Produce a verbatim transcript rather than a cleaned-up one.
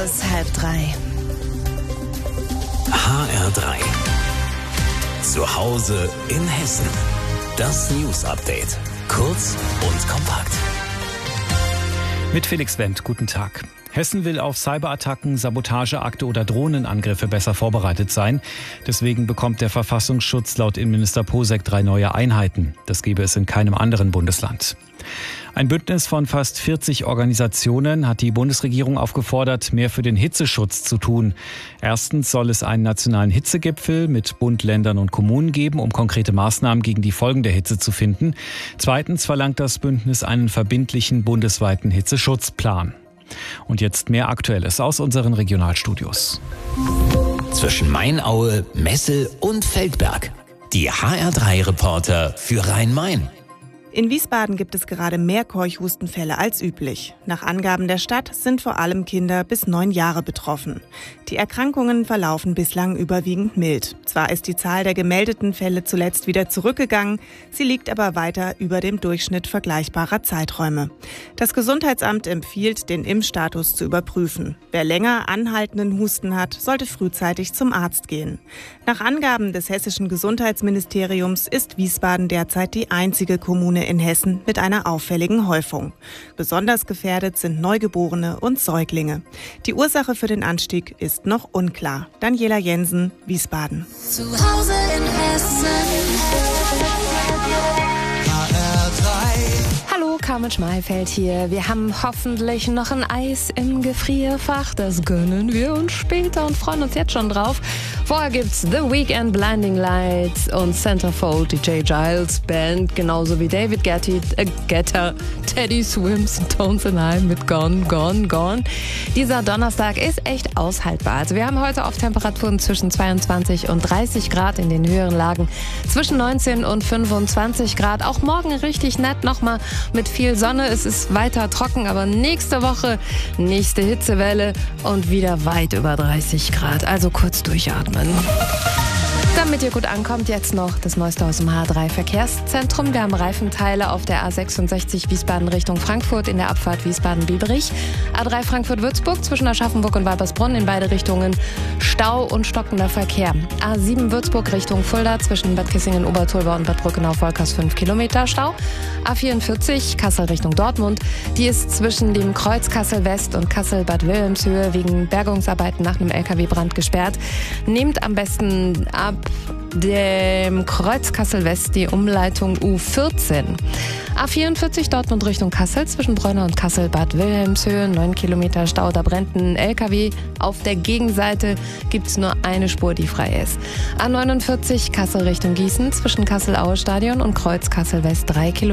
Es ist halb drei. H R drei. Zu Hause in Hessen. Das News Update. Kurz und kompakt. Mit Felix Wendt, guten Tag. Hessen will auf Cyberattacken, Sabotageakte oder Drohnenangriffe besser vorbereitet sein. Deswegen bekommt der Verfassungsschutz laut Innenminister Posek drei neue Einheiten. Das gäbe es in keinem anderen Bundesland. Ein Bündnis von fast vierzig Organisationen hat die Bundesregierung aufgefordert, mehr für den Hitzeschutz zu tun. Erstens soll es einen nationalen Hitzegipfel mit Bund, Ländern und Kommunen geben, um konkrete Maßnahmen gegen die Folgen der Hitze zu finden. Zweitens verlangt das Bündnis einen verbindlichen bundesweiten Hitzeschutzplan. Und jetzt mehr Aktuelles aus unseren Regionalstudios. Zwischen Mainaue, Messel und Feldberg. Die H R drei Reporter für Rhein-Main. In Wiesbaden gibt es gerade mehr Keuchhustenfälle als üblich. Nach Angaben der Stadt sind vor allem Kinder bis neun Jahre betroffen. Die Erkrankungen verlaufen bislang überwiegend mild. Zwar ist die Zahl der gemeldeten Fälle zuletzt wieder zurückgegangen, sie liegt aber weiter über dem Durchschnitt vergleichbarer Zeiträume. Das Gesundheitsamt empfiehlt, den Impfstatus zu überprüfen. Wer länger anhaltenden Husten hat, sollte frühzeitig zum Arzt gehen. Nach Angaben des hessischen Gesundheitsministeriums ist Wiesbaden derzeit die einzige Kommune in Hessen mit einer auffälligen Häufung. Besonders gefährdet sind Neugeborene und Säuglinge. Die Ursache für den Anstieg ist noch unklar. Daniela Jensen, Wiesbaden. Zu Hause in Hessen. H R drei. Hallo, Carmen Schmalfeld hier. Wir haben hoffentlich noch ein Eis im Gefrierfach. Das gönnen wir uns später und freuen uns jetzt schon drauf. Vorher gibt's The Weeknd, Blinding Lights und Centerfold, die Jay Giles Band, genauso wie David Guetta, äh, Guetta, Teddy Swims und Tones and I mit Gone, Gone, Gone. Dieser Donnerstag ist echt aushaltbar. Also wir haben heute auf Temperaturen zwischen zweiundzwanzig und dreißig Grad in den höheren Lagen, zwischen neunzehn und fünfundzwanzig Grad. Auch morgen richtig nett, nochmal mit viel Sonne. Es ist weiter trocken, aber nächste Woche nächste Hitzewelle und wieder weit über dreißig Grad. Also kurz durchatmen. Damit ihr gut ankommt, jetzt noch das Neueste aus dem H R drei Verkehrszentrum. Wir haben Reifenteile auf der A sechsundsechzig Wiesbaden Richtung Frankfurt in der Abfahrt Wiesbaden-Biebrich. A drei Frankfurt-Würzburg zwischen Aschaffenburg und Weibersbrunn in beide Richtungen Stau und stockender Verkehr. A sieben Würzburg Richtung Fulda zwischen Bad Kissingen-Obertolba und Bad Brückenau-Volkers fünf Kilometer Stau. A vierundvierzig Kassel Richtung Dortmund. Die ist zwischen dem Kreuz Kassel-West und Kassel-Bad Wilhelmshöhe wegen Bergungsarbeiten nach einem L K W-Brand gesperrt. Nehmt am besten ab dem Kreuz Kassel-West die Umleitung U vierzehn. A vierundvierzig Dortmund Richtung Kassel zwischen Bräunau und Kassel-Bad Wilhelmshöhe, neun Kilometer Stau, da brennt ein L K W. Auf der Gegenseite gibt es nur eine Spur, die frei ist. A neunundvierzig Kassel Richtung Gießen zwischen Kassel-Aue Stadion und Kreuz Kassel-West, drei Kilometer.